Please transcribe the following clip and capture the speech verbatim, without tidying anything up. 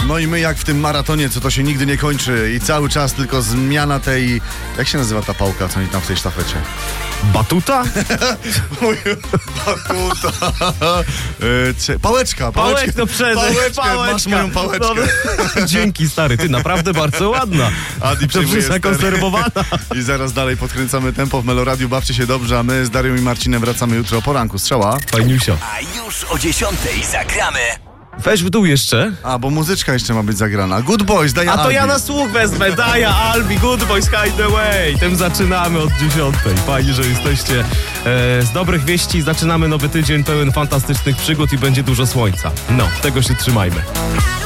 No i my jak w tym maratonie, co to się nigdy nie kończy i cały czas tylko zmiana tej... Jak się nazywa ta pałka, co oni tam w tej sztafecie? Batuta? Batuta. E, cie- pałeczka, pałeczka. Pałek, no przecież. Pałeczkę, Pałeczka. masz moją pałeczkę. No, dzięki, stary, ty naprawdę bardzo ładna. Adi Dobrze przyjmuje zakonserwowana. I zaraz dalej podkręcamy tempo w Meloradiu. Bawcie się dobrze, a my z Darią i Marcinem wracamy jutro o poranku. Strzała. Fajniusio. A już o dziesiątej zagramy. Weź w dół jeszcze. A, bo muzyczka jeszcze ma być zagrana. Good Boys, daj A to Albi. ja na słuch wezmę. Daja, Albi, Good Boys, Hide Away. Tym zaczynamy od dziesiątej. Fajnie, że jesteście. E, z dobrych wieści zaczynamy nowy tydzień pełen fantastycznych przygód i będzie dużo słońca. No, tego się trzymajmy.